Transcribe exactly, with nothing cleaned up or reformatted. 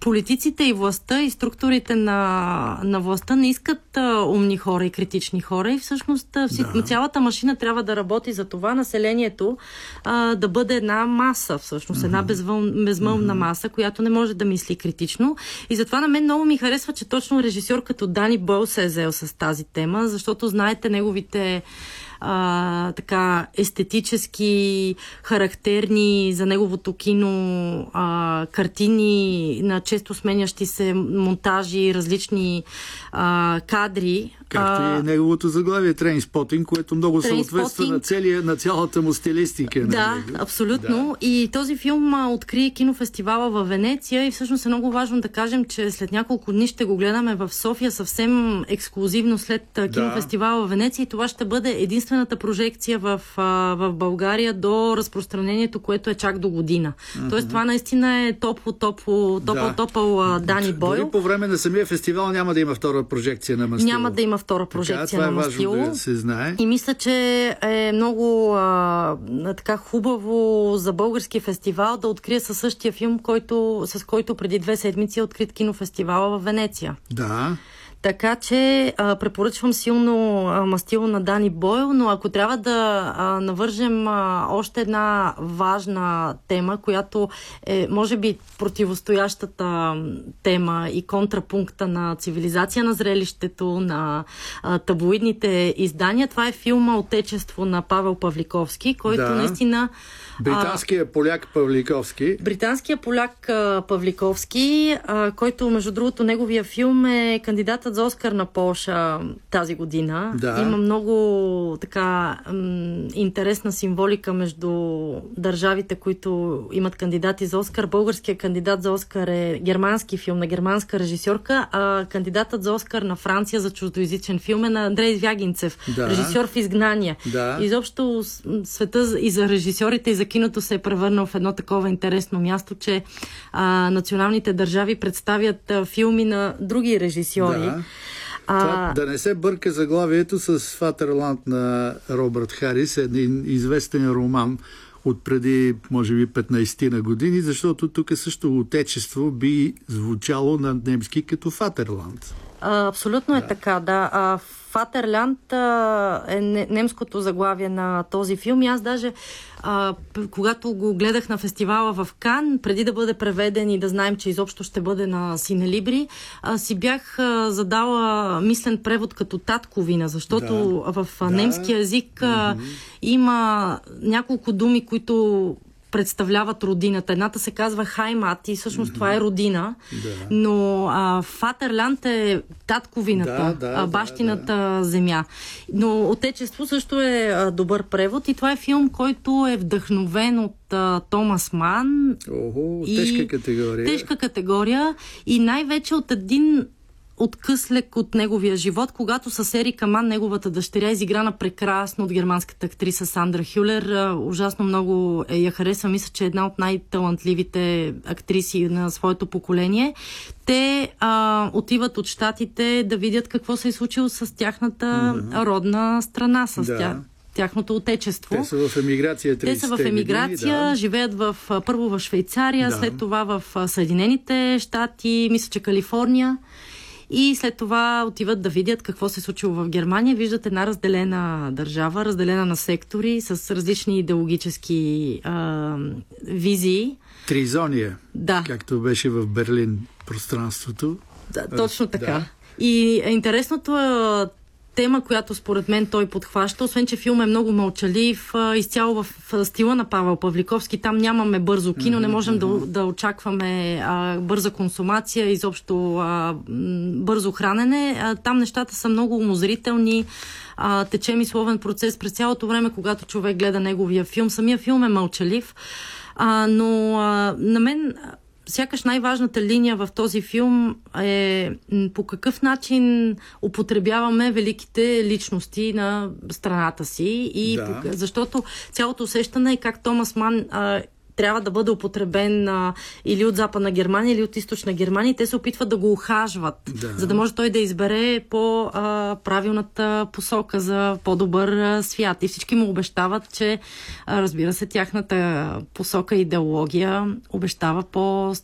политиците и властта и структурите на, на властта не искат а, умни хора и критични хора и всъщност а, вси, да. цялата машина трябва да работи за това населението а, да бъде една маса, всъщност, една безвъл, безмълвна маса, която не може да мисли критично. И затова на мен много ми харесва, че точно режисьор като Дани Бойл се е взел с тази тема, защото знаете неговите А, така естетически характерни за неговото кино а, картини на често сменящи се монтажи, различни а, кадри. Както и неговото заглавие Трейнспотинг, което много съответства на, целия, на цялата му стилистика. Да, абсолютно. Да. И този филм а, откри кинофестивала във Венеция и всъщност е много важно да кажем, че след няколко дни ще го гледаме в София съвсем ексклузивно след а, кинофестивала във Венеция и това ще бъде единствената прожекция в, а, в България до разпространението, което е чак до година. Mm-hmm. Тоест това наистина е топло, топло, топло, да. топъл Дани Бойл. Дори по време на самия фестивал няма да има втора прожекция на Мастило. Няма да има втора прожекция така, на Мастило. Това е важно да се знае. И мисля, че е много а, така хубаво за български фестивал да открие със същия филм, който, с който преди две седмици е открит кинофестивала в Венеция. Да. Така че а, препоръчвам силно а, Мастило на Дани Бойл, но ако трябва да а, навържем а, още една важна тема, която е, може би, противостоящата тема и контрапункта на цивилизация на зрелището, на а, таблоидните издания, това е филма Отечество на Павел Павликовски, който да. наистина... Британския поляк Павликовски. Британския поляк а, Павликовски, а, който, между другото, неговия филм е кандидатът за Оскар на Полша тази година. Да. Има много така м, интересна символика между държавите, които имат кандидати за Оскар. Българският кандидат за Оскар е германски филм на германска режисьорка, а кандидатът за Оскар на Франция за чуждоязичен филм е на Андрей Звягинцев, да. режисьор в Изгнание. Да. Изобщо света и за режисьорите, и за киното се е превърнал в едно такова интересно място, че а, националните държави представят а, филми на други режисьори. Да. А... Това, да не се бърка заглавието с Фатерланд на Робърт Харис, един известен роман от преди, може би, петнайсет на години, защото тук също отечество би звучало на немски като Фатерланд. А, абсолютно е да. така, да. А, Фатерлянд а, е немското заглавие на този филм и аз даже а, когато го гледах на фестивала в Кан, преди да бъде преведен и да знаем, че изобщо ще бъде на Синелибри, а, си бях а, задала мислен превод като татковина, защото да. в а, да. немски език а, mm-hmm. има няколко думи, които представляват родината. Едната се казва Хаймат и всъщност mm-hmm. това е родина, да. но а, Фатерлянд е татковината, да, да, а, бащината да, да. земя. Но Отечество също е а, добър превод и това е филм, който е вдъхновен от а, Томас Ман. Ого, тежка категория. Тежка категория и най-вече от един откъслек от неговия живот, когато с Ерика Ман, неговата дъщеря, изиграна прекрасно от германската актриса Сандра Хюлер. Ужасно много я харесва. Мисля, че е една от най-талантливите актриси на своето поколение. Те а, отиват от щатите да видят какво се е случило с тяхната mm-hmm. родна страна, с да. тях. Тяхното отечество. Те са в емиграция. Те са в емиграция, години, да. живеят в, първо в Швейцария, да. след това в Съединените щати, мисля, че Калифорния. И след това отиват да видят какво се е случило в Германия. Виждат една разделена държава, разделена на сектори, с различни идеологически а, визии. Тризония, да. както беше в Берлин пространството. Да, точно така. Да. И интересното е тема, която според мен той подхваща, освен че филм е много мълчалив, изцяло в стила на Павел Павликовски. Там нямаме бързо кино, не можем да, да очакваме а, бърза консумация, изобщо а, бързо хранене. А, там нещата са много умозрителни, а, тече мисловен процес през цялото време, когато човек гледа неговия филм. Самия филм е мълчалив, а, но а, на мен сякаш най-важната линия в този филм е по какъв начин употребяваме великите личности на страната си. И да. по, защото цялото усещане е как Томас Ман а, трябва да бъде употребен а, или от Западна Германия, или от Източна Германия. И те се опитват да го ухажват, да. за да може той да избере по а, правилната посока за по-добър а, свят. И всички му обещават, че а, разбира се, тяхната посока и идеология обещава по